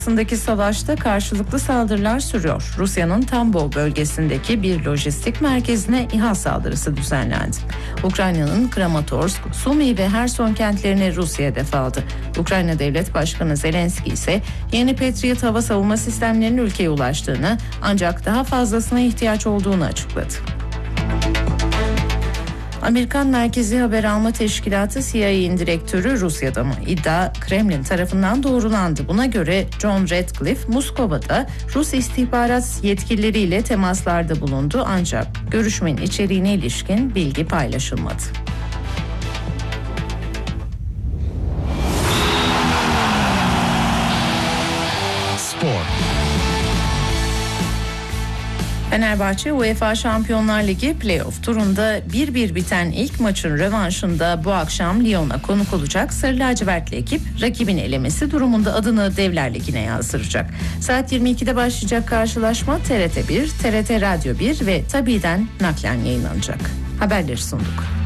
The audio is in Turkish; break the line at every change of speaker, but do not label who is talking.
arasındaki savaşta karşılıklı saldırılar sürüyor. Rusya'nın Tambov bölgesindeki bir lojistik merkezine İHA saldırısı düzenlendi. Ukrayna'nın Kramatorsk, Sumy ve Herson kentlerini Rusya hedef aldı. Ukrayna Devlet Başkanı Zelenski ise yeni Patriot hava savunma sistemlerinin ülkeye ulaştığını, ancak daha fazlasına ihtiyaç olduğunu açıkladı. Amerikan Merkezi Haber Alma Teşkilatı CIA'nin direktörü Rusya'da mı? İddia Kremlin tarafından doğrulandı. Buna göre John Ratcliffe Moskova'da Rus istihbarat yetkilileriyle temaslarda bulundu, ancak görüşmenin içeriğine ilişkin bilgi paylaşılmadı.
Spor.
Fenerbahçe UEFA Şampiyonlar Ligi playoff turunda 1-1 biten ilk maçın rövanşında bu akşam Lyon'a konuk olacak. Sarı lacivertli ekip rakibin elemesi durumunda adını Devler Ligi'ne yazdıracak. Saat 22'de başlayacak karşılaşma TRT 1, TRT Radyo 1 ve TABİ'den naklen yayınlanacak. Haberleri sunduk.